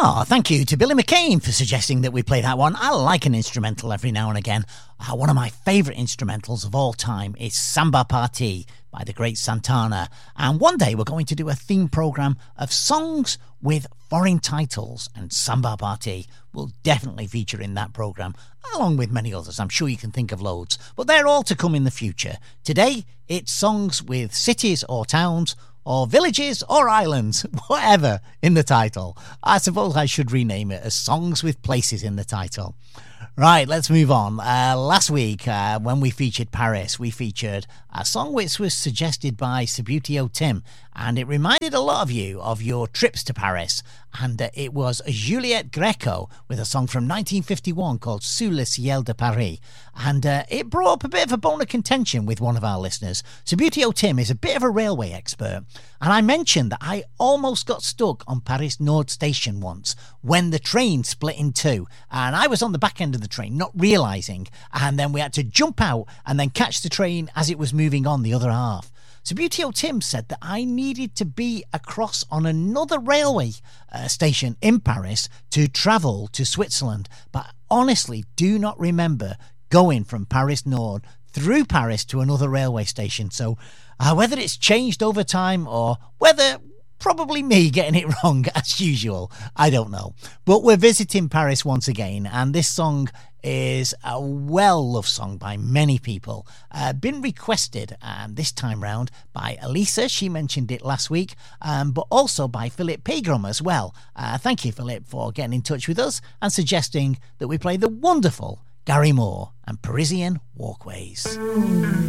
Oh, thank you to Billy McCain for suggesting that we play that one. I like an instrumental every now and again. One of my favourite instrumentals of all time is Samba Party by the great Santana. And one day we're going to do a theme programme of songs with foreign titles, and Samba Party will definitely feature in that programme, along with many others. I'm sure you can think of loads, but they're all to come in the future. Today, it's songs with cities or towns or villages or islands, whatever, in the title. I suppose I should rename it as Songs with Places in the title. Right, let's move on. Last week, when we featured Paris, we featured a song which was suggested by Subbuteo Tim, and it reminded a lot of you of your trips to Paris. And it was Juliette Greco with a song from 1951 called Sous le ciel de Paris. And it brought up a bit of a bone of contention with one of our listeners. Subbuteo Tim is a bit of a railway expert, and I mentioned that I almost got stuck on Paris Nord station once when the train split in two, and I was on the back end of the train not realising, and then we had to jump out and then catch the train as it was moving on the other half. Subbuteo Tim said that I needed to be across on another railway station in Paris to travel to Switzerland, but honestly do not remember going from Paris Nord through Paris to another railway station. So whether it's changed over time or whether probably me getting it wrong as usual, I don't know. But we're visiting Paris once again, and this song is a well-loved song by many people. Been requested this time round by Elisa, she mentioned it last week, but also by Philip Pegram as well. Thank you, Philip, for getting in touch with us and suggesting that we play the wonderful Gary Moore and Parisian Walkways.